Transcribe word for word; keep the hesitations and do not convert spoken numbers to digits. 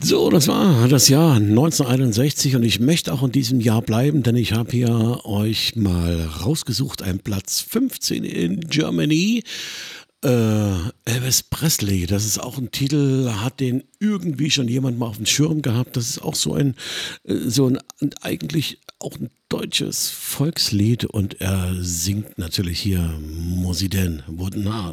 So, das war das Jahr neunzehnhunderteinundsechzig und ich möchte auch in diesem Jahr bleiben, denn ich habe hier euch mal rausgesucht, ein Platz fünfzehn in Germany. Äh, Elvis Presley, das ist auch ein Titel, hat den irgendwie schon jemand mal auf dem Schirm gehabt. Das ist auch so ein, äh, so ein, eigentlich auch ein deutsches Volkslied und er singt natürlich hier Musi denn, Wouldn't